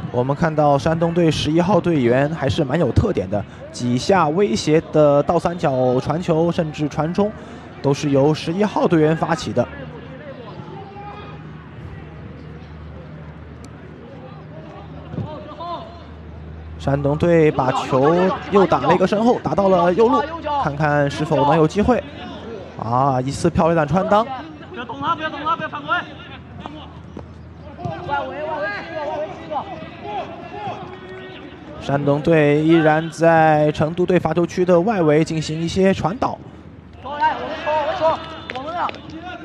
我们看到山东队11号队员还是蛮有特点的，几下威胁的倒三角传球甚至传中，都是由11号队员发起的。山东队把球又打了一个身后，打到了右路，看看是否能有机会。啊，一次漂亮的穿裆。 不要动他，不要动他，不要犯规。外围吃一个。 山东队依然在成都队罚球区的外围进行一些传导。 来，我们说，我们了。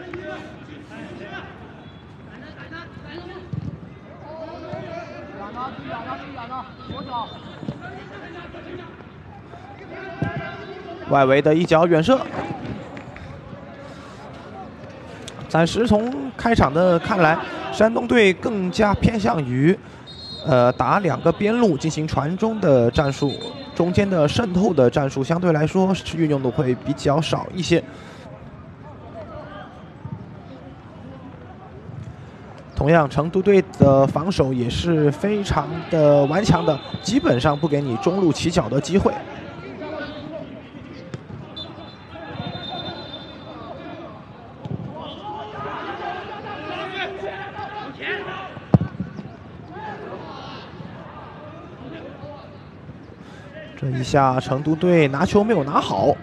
外围的一脚远射。暂时从开场的看来，山东队更加偏向于，打2个边路进行传中的战术，中间的渗透的战术相对来说是运用的会比较少一些。同样，成都队的防守也是非常的顽强的，基本上不给你中路起脚的机会。这一下成都队拿球没有拿好。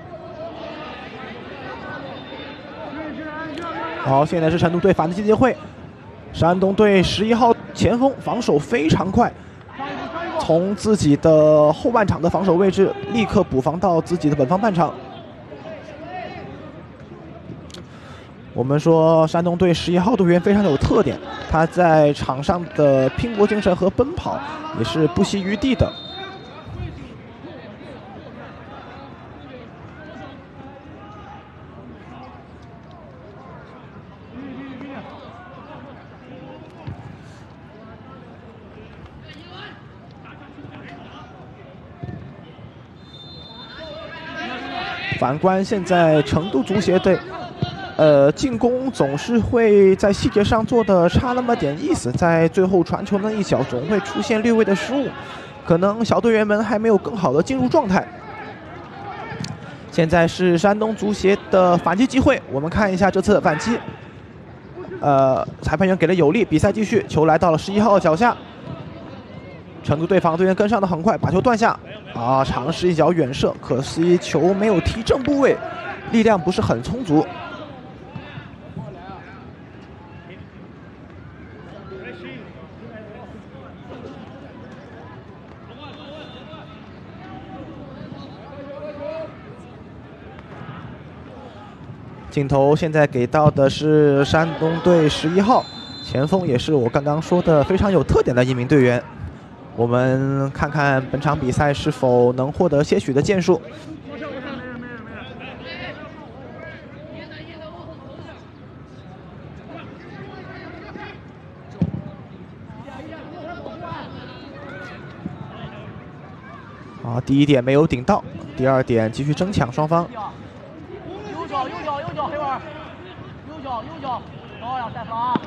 好，现在是成都队反击机会。山东队11号前锋防守非常快，从自己的后半场的防守位置立刻补防到自己的本方半场。我们说山东队11号队员非常有特点，他在场上的拼搏精神和奔跑也是不惜余地的。反观现在成都足协队，进攻总是会在细节上做的差那么点意思，在最后传球那一脚总会出现略微的失误，可能小队员们还没有更好的进入状态。现在是山东足协的反击机会，我们看一下这次的反击。裁判员给了有力，比赛继续，球来到了11号脚下。成都队防队员跟上的很快，把球断下。啊，尝试一脚远射，可惜球没有踢正部位，力量不是很充足。镜头现在给到的是山东队11号前锋，也是我刚刚说的非常有特点的一名队员。我们看看本场比赛是否能获得些许的建树。啊，第一点没有顶到，第二点继续争抢双方。 右脚，黑娃，右脚，漂亮，再发。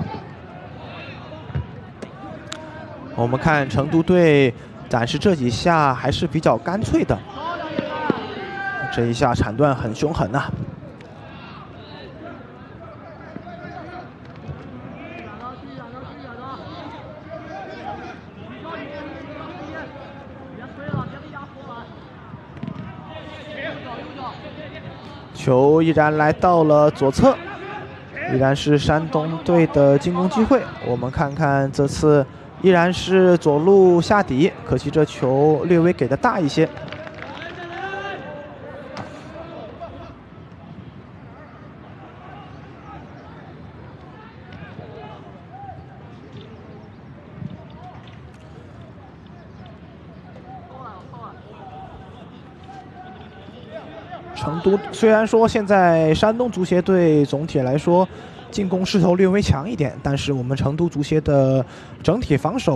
我们看成都队暂时这几下还是比较干脆的，这一下铲断很凶狠啊！球依然来到了左侧，依然是山东队的进攻机会。我们看看这次。依然是左路下底，可惜这球略微给的大一些。成都虽然说现在山东足协队总体来说进攻势头略微强一点，但是我们成都足协的整体防守